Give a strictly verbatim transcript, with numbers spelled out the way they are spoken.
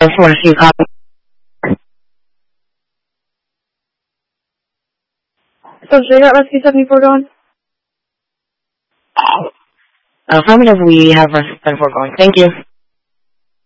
just want to see a copy. So should I got Rescue seventy-four going? Affirmative, we have Rescue seventy-four going. Thank you.